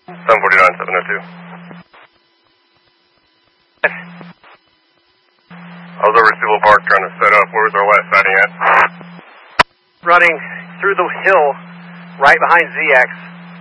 749, 702. I was over at Civil Park trying to set up. Where was our last sighting at? Running through the hill right behind ZX.